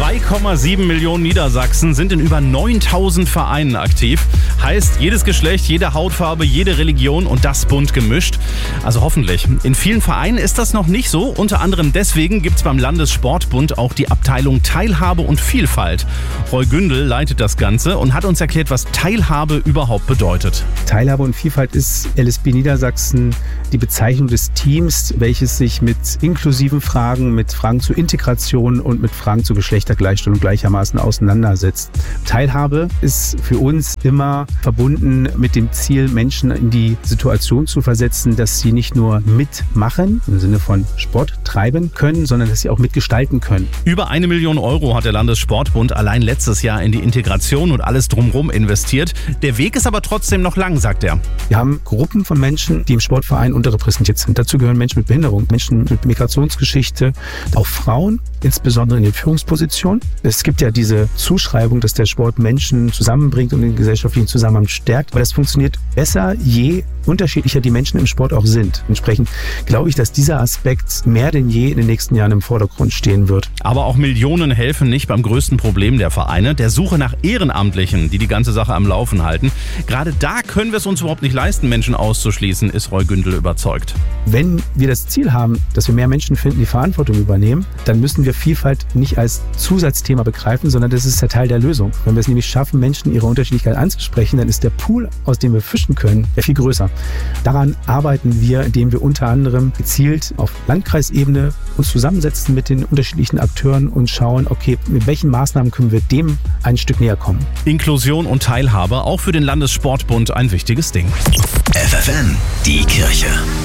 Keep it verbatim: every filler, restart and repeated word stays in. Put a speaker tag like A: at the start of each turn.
A: zwei Komma sieben Millionen Niedersachsen sind in über neuntausend Vereinen aktiv. Heißt, jedes Geschlecht, jede Hautfarbe, jede Religion und das bunt gemischt. Also hoffentlich. In vielen Vereinen ist das noch nicht so. Unter anderem deswegen gibt es beim Landessportbund auch die Abteilung Teilhabe und Vielfalt. Roy Gündel leitet das Ganze und hat uns erklärt, was Teilhabe überhaupt bedeutet.
B: Teilhabe und Vielfalt ist L S B Niedersachsen die Bezeichnung des Teams, welches sich mit inklusiven Fragen, mit Fragen zur Integration und mit Fragen zur Geschlechtergleichstellung gleichermaßen auseinandersetzt. Teilhabe ist für uns immer verbunden mit dem Ziel, Menschen in die Situation zu versetzen, dass sie nicht nur mitmachen, im Sinne von Sport treiben können, sondern dass sie auch mitgestalten können.
A: Über eine Million Euro hat der Landessportbund allein letztes Jahr in die Integration und alles drumherum investiert. Der Weg ist aber trotzdem noch lang, sagt er.
B: Wir haben Gruppen von Menschen, die im Sportverein unterrepräsentiert sind. Dazu gehören Menschen mit Behinderung, Menschen mit Migrationsgeschichte, auch Frauen, insbesondere in den Führungspositionen. Es gibt ja diese Zuschreibung, dass der Sport Menschen zusammenbringt und den gesellschaftlichen Zusammenhang stärkt. Aber das funktioniert besser, je unterschiedlicher die Menschen im Sport auch sind. Entsprechend glaube ich, dass dieser Aspekt mehr denn je in den nächsten Jahren im Vordergrund stehen wird.
A: Aber auch Millionen helfen nicht beim größten Problem der Vereine, der Suche nach Ehrenamtlichen, die die ganze Sache am Laufen halten. Gerade da können wir es uns überhaupt nicht leisten, Menschen auszuschließen, ist Roy Gündel überzeugt.
B: Wenn wir das Ziel haben, dass wir mehr Menschen finden, die Verantwortung übernehmen, dann müssen wir Vielfalt nicht als Zusatzthema begreifen, sondern das ist der Teil der Lösung. Wenn wir es nämlich schaffen, Menschen ihre Unterschiedlichkeit anzusprechen, dann ist der Pool, aus dem wir fischen können, ja viel größer. Daran arbeiten wir, indem wir unter anderem gezielt auf Landkreisebene uns zusammensetzen mit den unterschiedlichen Akteuren und schauen, okay, mit welchen Maßnahmen können wir dem ein Stück näher kommen.
A: Inklusion und Teilhabe, auch für den Landessportbund ein wichtiges Ding.
C: F F N, die Kirche.